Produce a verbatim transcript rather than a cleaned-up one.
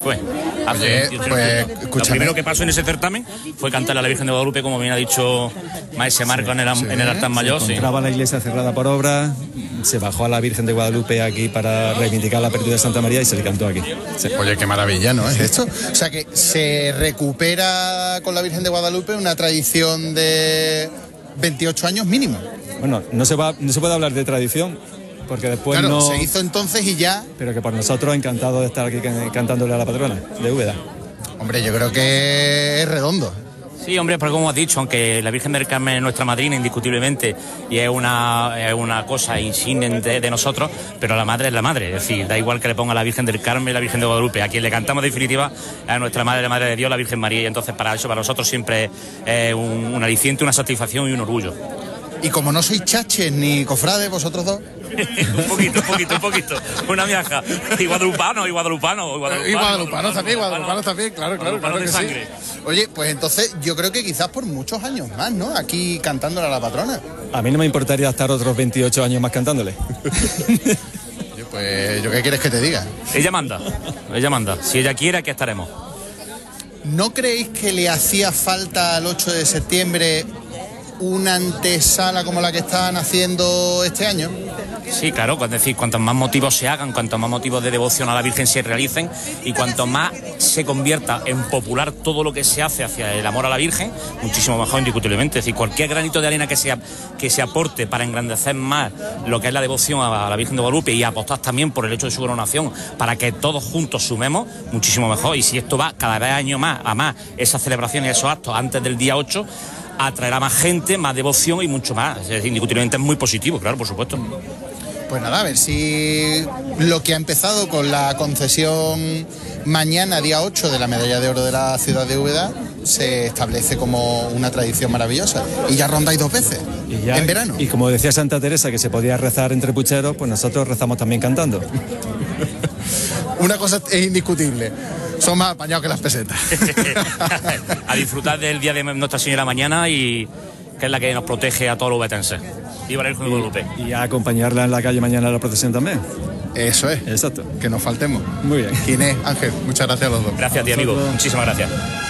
fue. Hace Oye, veintiocho pues, años. Lo escúchame. primero que pasó en ese certamen fue cantar a la Virgen de Guadalupe, como bien ha dicho Maese Marco en el, sí. en el altar mayor. Se Sí. encontraba la iglesia cerrada por obra, se bajó a la Virgen de Guadalupe aquí para reivindicar la pérdida de Santa María y se le cantó aquí. Sí. Oye, qué maravilla, ¿no es esto? O sea que se recupera con la Virgen de Guadalupe una tradición de veintiocho años mínimo. Bueno, no se va, no se puede hablar de tradición, porque después Claro, no... se hizo entonces y ya. Pero que por nosotros encantado de estar aquí can- cantándole a la patrona de Úbeda. Hombre, yo creo que es redondo. Sí, hombre, pero como has dicho, aunque la Virgen del Carmen es nuestra madrina indiscutiblemente y es una, es una cosa insignia de, de nosotros, pero la madre es la madre, es decir, da igual que le ponga la Virgen del Carmen y la Virgen de Guadalupe, a quien le cantamos en definitiva es a nuestra madre, la Madre de Dios, la Virgen María, y entonces para eso, para nosotros siempre es un, un aliciente, una satisfacción y un orgullo. Y como no sois chaches ni cofrades, vosotros dos. un poquito, un poquito, un poquito. Una miaja. Y guadalupano, y guadalupano. Y guadalupano, Y guadalupanos también, guadalupanos también, claro, claro, claro que sí. Oye, pues entonces yo creo que quizás por muchos años más, ¿no? Aquí cantándole a la patrona. A mí no me importaría estar otros veintiocho años más cantándole. Oye, pues yo qué quieres que te diga. Ella manda, ella manda. Si ella quiere, aquí estaremos. ¿No creéis que le hacía falta al ocho de septiembre una antesala como la que están haciendo este año? Sí, claro, es decir, cuantos más motivos se hagan, cuantos más motivos de devoción a la Virgen se realicen y cuanto más se convierta en popular todo lo que se hace hacia el amor a la Virgen, muchísimo mejor indiscutiblemente. Es decir, cualquier granito de arena que se, que se aporte para engrandecer más lo que es la devoción a la Virgen de Guadalupe y apostar también por el hecho de su coronación para que todos juntos sumemos, muchísimo mejor. Y si esto va cada vez año más a más, esas celebraciones, esos actos antes del día ocho, atraerá más gente, más devoción y mucho más. Es decir, indiscutiblemente es muy positivo, claro, por supuesto. Pues nada, a ver si lo que ha empezado con la concesión mañana, día ocho, de la medalla de oro de la ciudad de Úbeda, se establece como una tradición maravillosa. Y ya rondáis dos veces, Y ya, en verano. Y como decía Santa Teresa, que se podía rezar entre pucheros, pues nosotros rezamos también cantando. Una cosa es indiscutible, son más apañados que las pesetas. A disfrutar del día de Nuestra Señora mañana, y que es la que nos protege a todos los ubetenses. Viva la Virgen de Guadalupe. Y a acompañarla en la calle mañana a la procesión también. Eso es. Exacto. Que nos faltemos. Muy bien. Ginés, Ángel, muchas gracias a los dos. Gracias a ti, amigo. Muchísimas gracias.